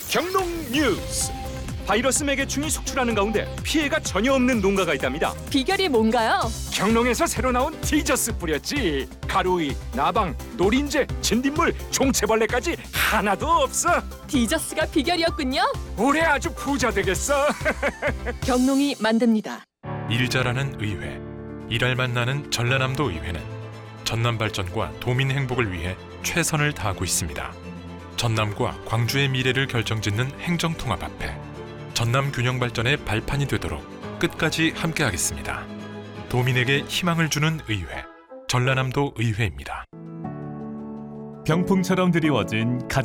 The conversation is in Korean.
경농 뉴스. 바이러스 매개충이 속출하는 가운데 피해가 전혀 없는 농가가 있답니다. 비결이 뭔가요? 경농에서 새로 나온 디저스 뿌렸지. 가루이, 나방, 노린재, 진딧물, 종채벌레까지 하나도 없어. 디저스가 비결이었군요. 올해 아주 부자 되겠어. 경농이 만듭니다. 일 잘하는 의회, 일할만 나는 전라남도 의회는 전남 발전과 도민 행복을 위해 최선을 다하고 있습니다. 전남과 광주의 미래를 결정짓는 행정통합 앞에 전남 균형 발전의 발판이 되도록 끝까지 함께하겠습니다. 도민에게 희망을 주는 의회, 전라남도 의회입니다. 병풍처럼 드리워진